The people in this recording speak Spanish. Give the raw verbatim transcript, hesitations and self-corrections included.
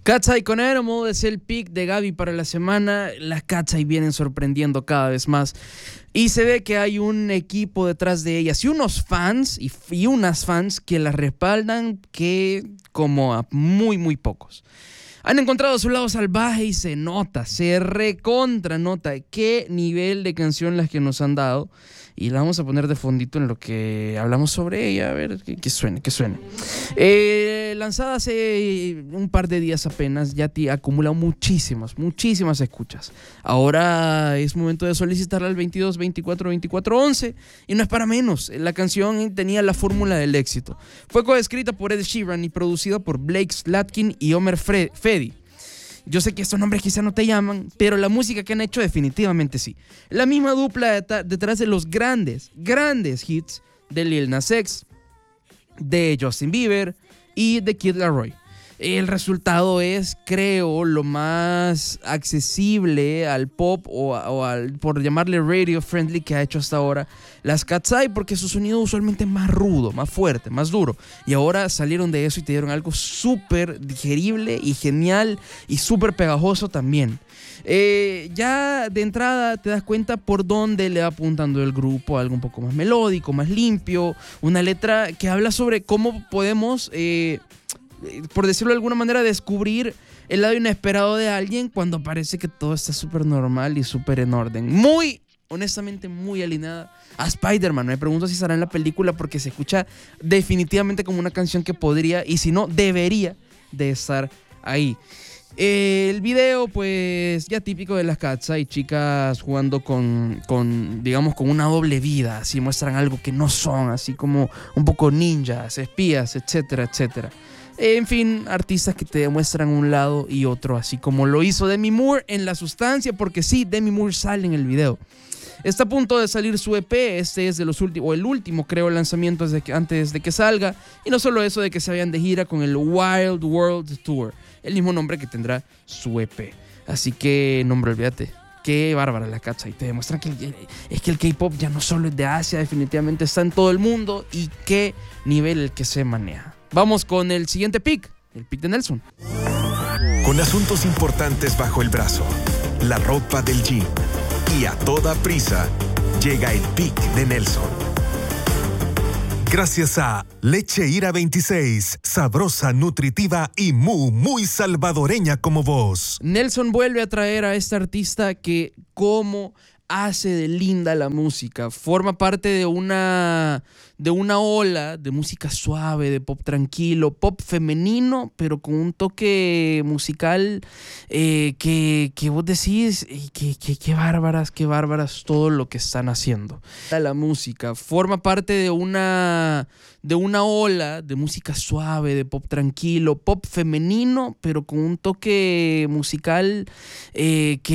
Cat's Eye con Animal es el pick de Gaby para la semana. Las Cat's Eye vienen sorprendiendo cada vez más. Y se ve que hay un equipo detrás de ellas y unos fans y, y unas fans que las respaldan que como a muy, muy pocos. Han encontrado su lado salvaje y se nota, se recontra nota qué nivel de canción las que nos han dado. Y la vamos a poner de fondito en lo que hablamos sobre ella. A ver, que, que suene, que suene. Eh, lanzada hace un par de días apenas, ya te acumula muchísimas, muchísimas escuchas. Ahora es momento de solicitarla al veintidós, veinticuatro, veinticuatro, once. Y no es para menos, la canción tenía la fórmula del éxito. Fue coescrita por Ed Sheeran y producida por Blake Slatkin y Omer Fre- Fedi. Yo sé que estos nombres quizá no te llaman, pero la música que han hecho definitivamente sí. La misma dupla detrás de los grandes, grandes hits de Lil Nas X, de Justin Bieber y de Kid Laroi. El resultado es, creo, lo más accesible al pop o, o al, por llamarle radio friendly, que ha hecho hasta ahora las Cat's Eye, porque su sonido usualmente es más rudo, más fuerte, más duro. Y ahora salieron de eso y te dieron algo súper digerible y genial y súper pegajoso también. Eh, ya de entrada te das cuenta por dónde le va apuntando el grupo, algo un poco más melódico, más limpio, una letra que habla sobre cómo podemos... Eh, por decirlo de alguna manera, descubrir el lado inesperado de alguien cuando parece que todo está súper normal y súper en orden. Muy, honestamente, muy alineada a Spider-Man. Me pregunto si estará en la película porque se escucha definitivamente como una canción que podría, y si no, debería de estar ahí. El video, pues, ya típico de las Cat's Eye, chicas jugando con, con, digamos, con una doble vida. Así muestran algo que no son, así como un poco ninjas, espías, etcétera, etcétera. En fin, artistas que te demuestran un lado y otro, así como lo hizo Demi Moore en La Sustancia, porque sí, Demi Moore sale en el video. Está a punto de salir su E P, este es de los últimos, o el último, creo, lanzamiento desde que, antes de que salga. Y no solo eso, de que se vayan de gira con el Wild World Tour, el mismo nombre que tendrá su E P. Así que, no, hombre, olvídate. Qué bárbara la Cat's Eye. Te demuestran que el, es que el K-pop ya no solo es de Asia, definitivamente está en todo el mundo. Y qué nivel el que se maneja. Vamos con el siguiente pick, el pick de Nelson. Con asuntos importantes bajo el brazo, la ropa del gym y a toda prisa, llega el pick de Nelson. Gracias a Leche Ira veintiséis, sabrosa, nutritiva y muy, muy salvadoreña como vos. Nelson vuelve a traer a esta artista que como hace de linda la música, forma parte de una, de una ola de música suave, de pop tranquilo, pop femenino, pero con un toque musical eh, que, que vos decís, que, que, que bárbaras, qué bárbaras todo lo que están haciendo. La música forma parte de una, de una ola de música suave, de pop tranquilo, pop femenino, pero con un toque musical eh, que